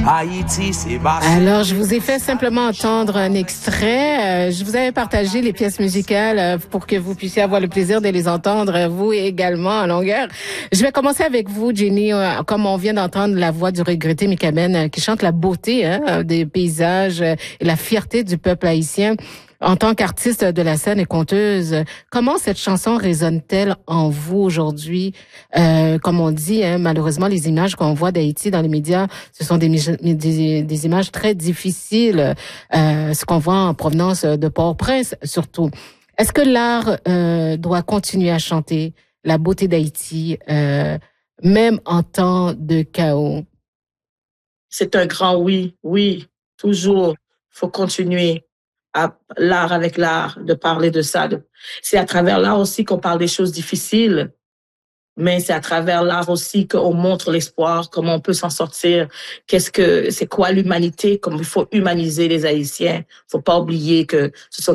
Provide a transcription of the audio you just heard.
Haïti, c'est ma... Alors, je vous ai fait simplement entendre un extrait. Je vous avais partagé les pièces musicales pour que vous puissiez avoir le plaisir de les entendre, vous également, en longueur. Je vais commencer avec vous, Jenny. Comme on vient d'entendre la voix du regretté Mika Ben qui chante la beauté des paysages et la fierté du peuple haïtien. En tant qu'artiste de la scène et conteuse, comment cette chanson résonne-t-elle en vous aujourd'hui? Comme on dit, malheureusement, les images qu'on voit d'Haïti dans les médias, ce sont des images très difficiles, ce qu'on voit en provenance de Port-au-Prince surtout. Est-ce que l'art doit continuer à chanter la beauté d'Haïti, même en temps de chaos? C'est un grand oui, oui, toujours. Faut continuer à l'art avec l'art, de parler de ça. C'est à travers l'art aussi qu'on parle des choses difficiles, mais c'est à travers l'art aussi qu'on montre l'espoir, comment on peut s'en sortir, c'est quoi l'humanité, comme il faut humaniser les Haïtiens. Faut pas oublier que ce sont